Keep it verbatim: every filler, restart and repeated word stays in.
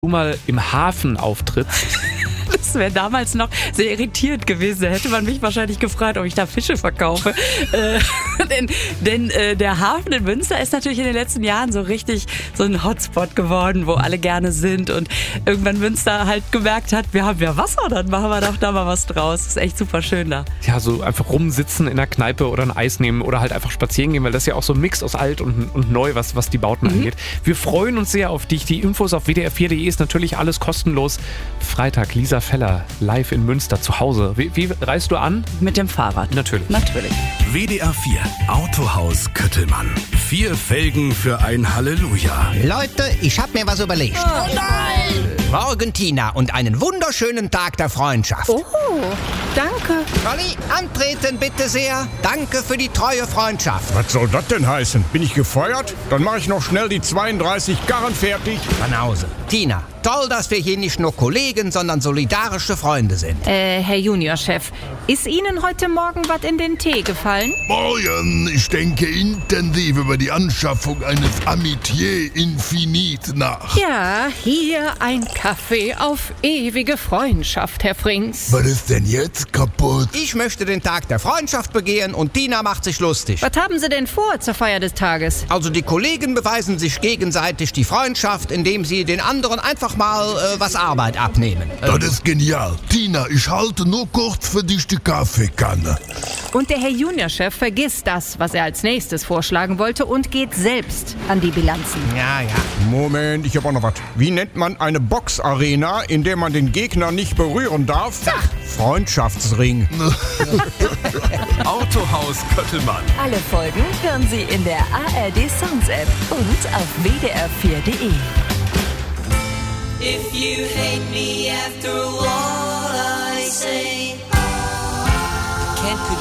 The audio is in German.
du mal im Hafen auftrittst. Das wäre damals noch sehr irritierend gewesen. Da hätte man mich wahrscheinlich gefragt, ob ich da Fische verkaufe. äh, denn denn äh, der Hafen in Münster ist natürlich in den letzten Jahren so richtig so ein Hotspot geworden, wo alle gerne sind. Und irgendwann Münster halt gemerkt hat, wir haben ja Wasser, dann machen wir doch da mal was draus. Das ist echt super schön da. Ja, so einfach rumsitzen in der Kneipe oder ein Eis nehmen oder halt einfach spazieren gehen, weil das ist ja auch so ein Mix aus alt und, und neu, was, was die Bauten mhm. angeht. Wir freuen uns sehr auf dich. Die Infos auf w d r vier punkt d e ist natürlich alles kostenlos. Freitag, Lisa Feller, live in Münster zu Hause. Wie, wie reist du an? Mit dem Fahrrad. Natürlich. Natürlich. W D R vier Autohaus Köttelmann. Vier Felgen für ein Halleluja. Leute, ich hab mir was überlegt. Oh nein! Morgen Tina und einen wunderschönen Tag der Freundschaft. Oh, danke. Olli, antreten bitte sehr. Danke für die treue Freundschaft. Was soll das denn heißen? Bin ich gefeuert? Dann mache ich noch schnell die zweiunddreißig Karren fertig. Banause. Tina, toll, dass wir hier nicht nur Kollegen, sondern solidarische Freunde sind. Äh, Herr Juniorchef, ist Ihnen heute Morgen was in den Tee gefallen? Morgen, ich denke intensiv über die Anschaffung eines Amitié Infinite nach. Ja, hier ein Kaffee auf ewige Freundschaft, Herr Frings. Was ist denn jetzt kaputt? Ich möchte den Tag der Freundschaft begehen und Tina macht sich lustig. Was haben Sie denn vor zur Feier des Tages? Also die Kollegen beweisen sich gegenseitig die Freundschaft, indem sie den anderen einfach mal äh, was Arbeit abnehmen. Das ist genial. Tina, ich halte nur kurz für dich die Kaffeekanne. Und der Herr Juniorchef vergisst das, was er als nächstes vorschlagen wollte und geht selbst an die Bilanzen. Ja, ja. Moment, ich habe auch noch was. Wie nennt man eine Boxarena, in der man den Gegner nicht berühren darf? Sag. Freundschaftsring. Autohaus Köttelmann. Alle Folgen hören Sie in der A R D Sounds App und auf w d r vier punkt d e. If you hate me after all I say, can't